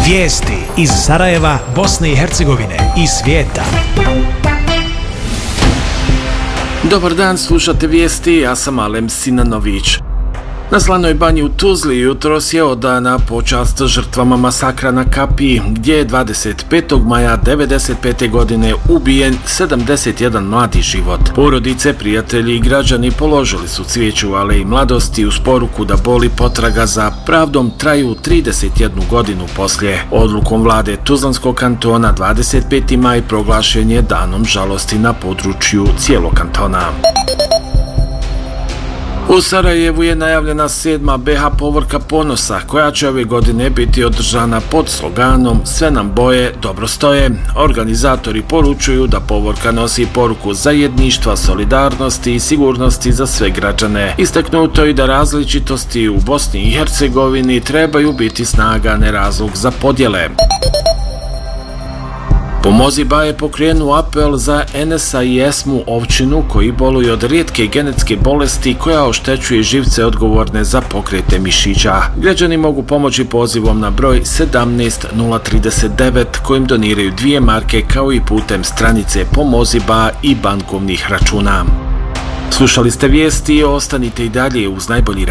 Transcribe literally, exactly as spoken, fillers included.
Vijesti iz Sarajeva, Bosne i Hercegovine i svijeta. Dobar dan, slušate vijesti, ja sam Alem Sinanović. Na Slanoj banji u Tuzli jutros je odana počast žrtvama masakra na Kapiji, gdje je dvadeset petog maja devedeset pete godine ubijen sedamdeset jedan mladi život. Porodice, prijatelji i građani položili su cvijeće u aleji mladosti uz poruku da boli potraga za pravdom traju trideset jednu godinu poslije. Odlukom vlade Tuzlanskog kantona dvadeset peti maj proglašen je danom žalosti na području cijelog kantona. U Sarajevu je najavljena sedma B H povorka ponosa, koja će ove godine biti održana pod sloganom Sve nam boje, dobro stoje. Organizatori poručuju da povorka nosi poruku zajedništva, solidarnosti i sigurnosti za sve građane. Istaknuto je da različitosti u Bosni i Hercegovini trebaju biti snaga, ne razlog za podjele. Pomozi Ba je pokrenuo apel za Enesa i Esmu Ovčinu, koji boluju od rijetke genetske bolesti koja oštećuje živce odgovorne za pokrete mišića. Građani mogu pomoći pozivom na broj sedamnaest nula trideset devet kojim doniraju dvije marke, kao i putem stranice Pomozi Ba i bankovnih računa. Slušali ste vijesti, ostanite i dalje uz najbolji